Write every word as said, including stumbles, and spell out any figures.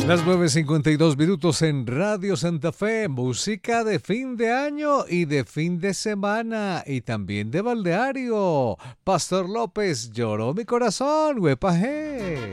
Las nueve cincuenta y dos minutos en Radio Santa Fe, música de fin de año y de fin de semana y también de balneario. Pastor López, lloró mi corazón, huepaje.